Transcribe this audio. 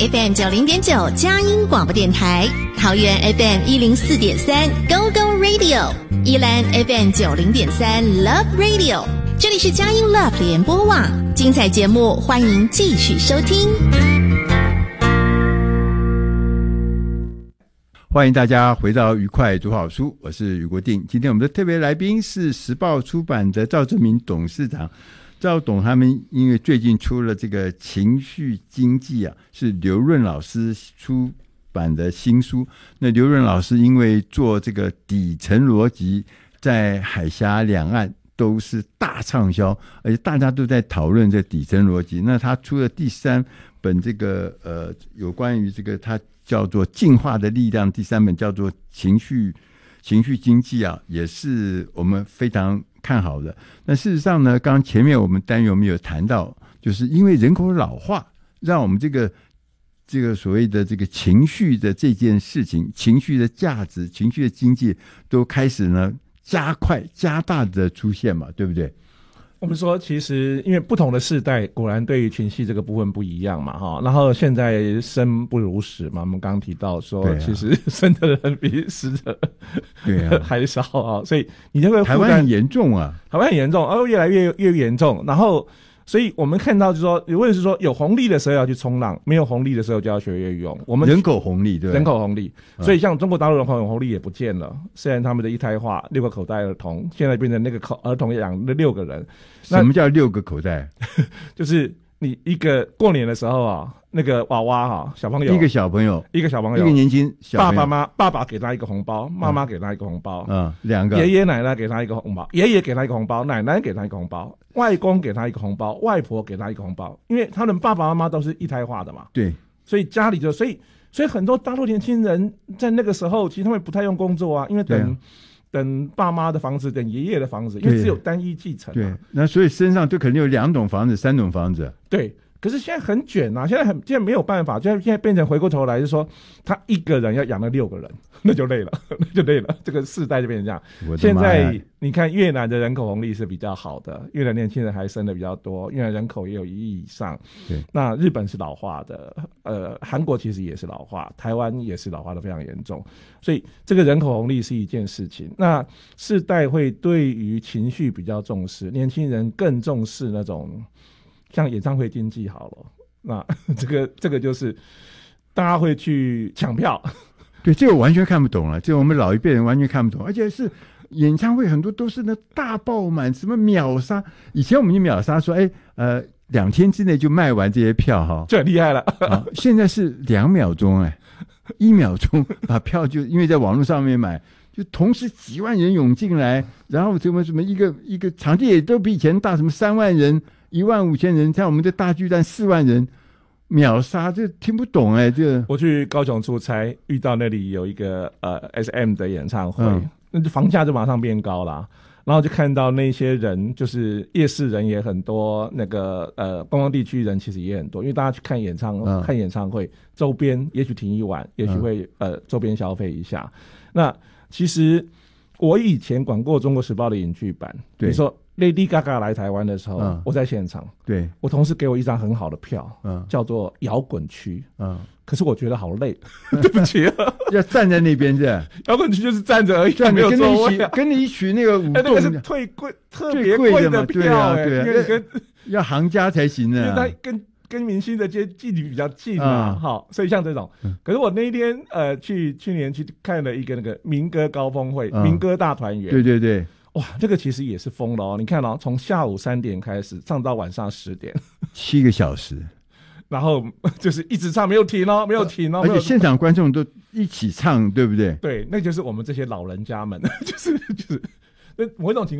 FM 90.9佳音广播电台，桃园 FM 104.3 Go Go Radio， 宜兰 FM 90.3 Love Radio。这里是佳音 Love 联播网，精彩节目欢迎继续收听。 欢迎大家回到愉快读好书，我是余国定。今天我们的特别来宾是时报出版的赵正明董事长。赵董他们因为最近出了这个情绪经济啊，是刘润老师出版的新书。那刘润老师因为做这个底层逻辑，在海峡两岸都是大畅销，而且大家都在讨论这底层逻辑。那他出了第3本这个有关于这个他叫做进化的力量，第3本叫做情绪经济啊，也是我们非常看好的。那事实上呢，刚刚前面我们单元我们有谈到，就是因为人口老化，让我们这个所谓的这个情绪的这件事情，情绪的价值、情绪的经济都开始呢加快加大的出现嘛，对不对？ 我们说其实因为不同的世代果然对于情绪这个部分不一样嘛，哈，然后现在生不如死嘛，我们刚刚提到说其实生的人比死的还少啊，所以你这个台湾很严重啊， 台湾很严重，越来越严重，然后所以我们看到就是说，如果是说有红利的时候要去冲浪，没有红利的时候就要学越勇。我们人口红利，对吧？ 人口红利，所以像中国大陆人口红利也不见了。虽然他们的一胎化6个口袋儿童，现在变成那个儿童养了6个人。 什么叫6个口袋？ 就是你一个过年的时候啊，那个娃娃啊，小朋友， 一个小朋友， 一个年轻小朋友，爸爸给他一个红包，妈妈给他一个红包 ，2个， 爷爷奶奶给他一个红包，爷爷给他一个红包，奶奶给他一个红包，外公给他一个红包，外婆给他一个红包，因为他们爸爸妈妈都是一胎化的嘛， 对， 所以家里就所以很多大陆年轻人在那个时候，其实他们不太用工作啊，因为等爸妈的房子，等爷爷的房子，因为只有单一继承， 对，那所以身上就肯定有2栋房子、3栋房子， 对。可是现在很卷啊，现在没有办法，现在变成回过头来就是说，他一个人要养了6个人，那就累了，这个世代就变成这样。现在你看越南的人口红利是比较好的，越南年轻人还生的比较多，越南人口也有1亿以上。 对， 那日本是老化的，韩国其实也是老化，台湾也是老化的非常严重，所以这个人口红利是一件事情。那世代会对于情绪比较重视，年轻人更重视那种。像演唱会经济好了，那这个就是大家会去抢票， 对，这个完全看不懂了，这个我们老一辈人完全看不懂，而且是演唱会很多都是那大爆满，什么秒杀，以前我们就秒杀说2天之内就卖完这些票哈， 就很厉害了， 现在是2秒钟1秒钟把票就因为在网络上面买，就同时几万人涌进来，然后什么一个场地也都比以前大，什么3万人。15000人，像我们的大巨蛋4万人，秒杀，这听不懂这我去高雄出差，遇到那里有一个SM 的演唱会，那就房价就马上变高了，然后就看到那些人，就是夜市人也很多，那个观光地区人其实也很多，因为大家去看演唱会，周边也许停一晚，也许会周边消费一下。那其实我以前管过《中国时报》的影剧版，你说。Lady Gaga 来台湾的时候，我在现场，对，我同事给我一张很好的票，叫做摇滚区，可是我觉得好累，对不起， 要站在那边是摇滚区就是站着而已，没有座位， 跟你一起那个舞动， 那个是特别贵的票， 对，要行家才行的， 因为他跟明星的距离比较近嘛，好，所以像这种，可是我那一天去年去看了一个那个民歌高峰会，民歌大团圆， 对对对。 哇，这个其实也是疯了你看从下午3点开始唱到晚上10点 ，7个小时， 然后就是一直唱没有停而且现场观众都一起唱，对不对？ 对，那就是我们这些老人家们，就是某一种情况。